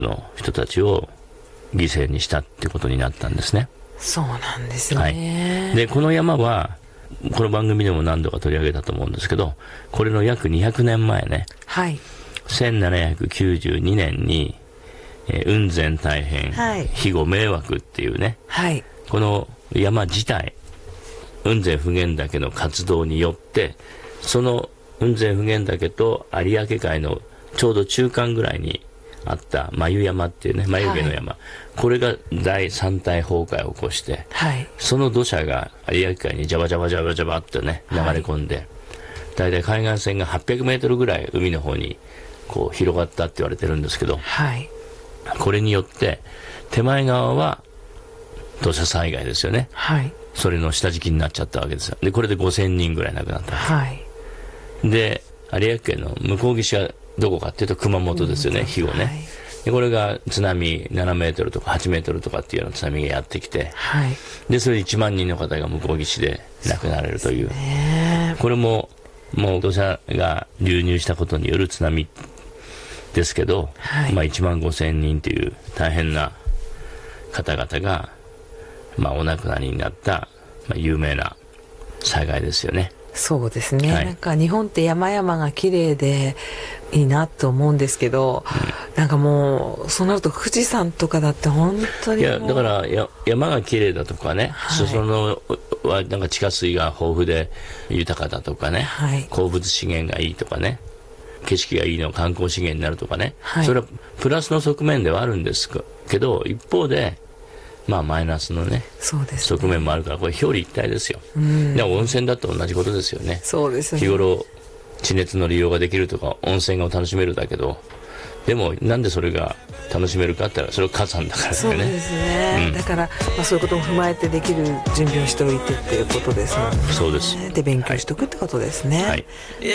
の人たちを犠牲にしたってことになったんですね。 そうなんですね。 はい、でこの山はこの番組でも何度か取り上げたと思うんですけど、これの約200年前ね、 はい、 1792年に、雲仙大変、 はい、 肥後迷惑っていうね、 はい、 この山自体、雲仙普賢岳の活動によって、その雲仙普賢岳と有明海のちょうど中間ぐらいにあった眉山っていうね、眉毛の山、はい、これが第三大崩壊を起こして、はい、その土砂が有明海にジャバジャバジャバジャバってね流れ込んで、はい、だいたい海岸線が800メートルぐらい海の方にこう広がったって言われてるんですけど、はい、これによって手前側は土砂災害ですよね、はい、それの下敷きになっちゃったわけですよ。でこれで5000人ぐらい亡くなったんです、はい、で有明海の向こう岸はどこかっていうと熊本ですよね、肥後ね、はい、でこれが津波7メートルとか8メートルとかっていうような津波がやってきて、はい、でそれで1万人の方が向こう岸で亡くなれるという、これももう土砂が流入したことによる津波ですけど、はい、1万5000人という大変な方々が、お亡くなりになった、有名な災害ですよね。 そうですね、 はい、 なんか日本って山々が綺麗でいいなと思うんですけど、なんかもうそうなると富士山とかだって本当にいやだから山が綺麗だとかね、はい、裾野はなんか地下水が豊富で豊かだとかね、はい、鉱物資源がいいとかね、景色がいいの観光資源になるとかね、はい、それはプラスの側面ではあるんですけど、一方でマイナスのね、そうですね、側面もあるから、これ表裏一体ですよ。で温泉だと同じことですよね。 そうですね。 日頃地熱の利用ができるとか温泉を楽しめるだけど、でもなんでそれが楽しめるかって言ったらそれは火山だからね。 そうですね、だから、そういうことも踏まえてできる準備をしておいてっていうことですもんね。 そうです。 で勉強しておくってことですね。 はい。